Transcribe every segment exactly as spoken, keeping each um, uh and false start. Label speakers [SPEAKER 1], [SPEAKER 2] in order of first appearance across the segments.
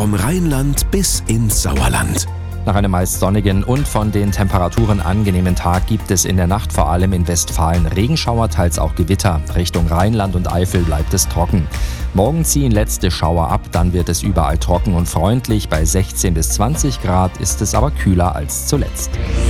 [SPEAKER 1] vom Rheinland bis ins Sauerland.
[SPEAKER 2] Nach einem meist sonnigen und von den Temperaturen angenehmen Tag gibt es in der Nacht vor allem in Westfalen Regenschauer, teils auch Gewitter. Richtung Rheinland und Eifel bleibt es trocken. Morgen ziehen letzte Schauer ab, dann wird es überall trocken und freundlich. Bei sechzehn bis zwanzig Grad ist es aber kühler als zuletzt.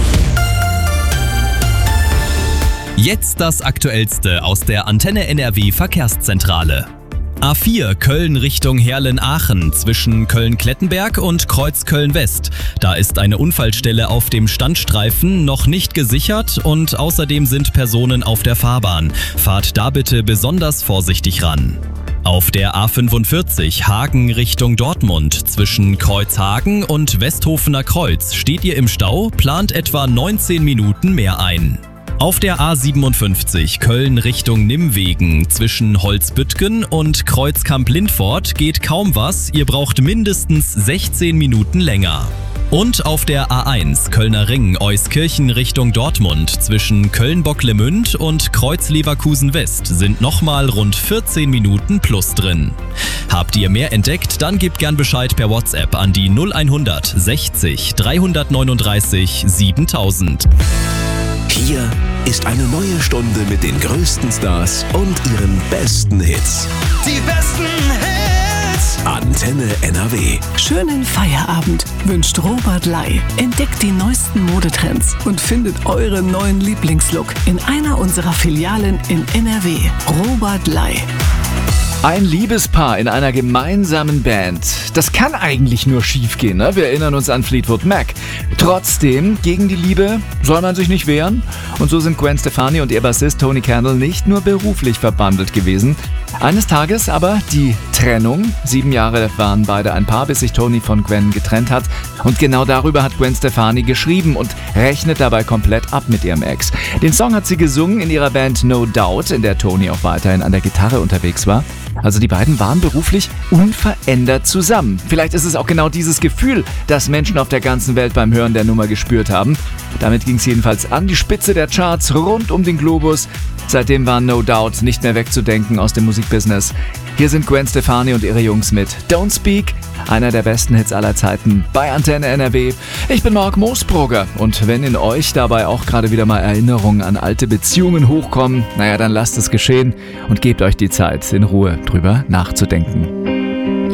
[SPEAKER 3] Jetzt das Aktuellste aus der Antenne N R W Verkehrszentrale. A vier Köln Richtung Heerlen-Aachen zwischen Köln-Klettenberg und Kreuz Köln-West. Da ist eine Unfallstelle auf dem Standstreifen noch nicht gesichert und außerdem sind Personen auf der Fahrbahn. Fahrt da bitte besonders vorsichtig ran. Auf der A fünfundvierzig Hagen Richtung Dortmund zwischen Kreuzhagen und Westhofener Kreuz steht ihr im Stau, plant etwa neunzehn Minuten mehr ein. Auf der A siebenundfünfzig Köln Richtung Nimwegen zwischen Holzbüttgen und Kreuzkamp-Lindfort geht kaum was, ihr braucht mindestens sechzehn Minuten länger. Und auf der A eins Kölner Ring Euskirchen Richtung Dortmund zwischen Köln-Bocklemünd und Kreuz-Leverkusen-West sind nochmal rund vierzehn Minuten plus drin. Habt ihr mehr entdeckt, dann gebt gern Bescheid per WhatsApp an die null hundert sechzig dreihundertneununddreißig siebentausend.
[SPEAKER 1] Hier ist eine neue Stunde mit den größten Stars und ihren besten Hits.
[SPEAKER 4] Die besten Hits.
[SPEAKER 1] Antenne N R W.
[SPEAKER 5] Schönen Feierabend wünscht Robert Ley. Entdeckt die neuesten Modetrends und findet euren neuen Lieblingslook in einer unserer Filialen in N R W. Robert Ley.
[SPEAKER 6] Ein Liebespaar in einer gemeinsamen Band. Das kann eigentlich nur schief gehen, ne? Wir erinnern uns an Fleetwood Mac. Trotzdem, gegen die Liebe soll man sich nicht wehren. Und so sind Gwen Stefani und ihr Bassist Tony Candle nicht nur beruflich verbandelt gewesen. Eines Tages aber die Trennung. Sieben Jahre waren beide ein Paar, bis sich Tony von Gwen getrennt hat. Und genau darüber hat Gwen Stefani geschrieben und rechnet dabei komplett ab mit ihrem Ex. Den Song hat sie gesungen in ihrer Band No Doubt, in der Tony auch weiterhin an der Gitarre unterwegs war. Also die beiden waren beruflich unverändert zusammen. Vielleicht ist es auch genau dieses Gefühl, das Menschen auf der ganzen Welt beim Hören der Nummer gespürt haben. Damit ging es jedenfalls an die Spitze der Charts rund um den Globus. Seitdem war No Doubt nicht mehr wegzudenken aus dem Musikbusiness. Hier sind Gwen Stefani und ihre Jungs mit Don't Speak, einer der besten Hits aller Zeiten bei Antenne N R W. Ich bin Marc Moosbrugger und wenn in euch dabei auch gerade wieder mal Erinnerungen an alte Beziehungen hochkommen, naja, dann lasst es geschehen und gebt euch die Zeit, in Ruhe drüber nachzudenken.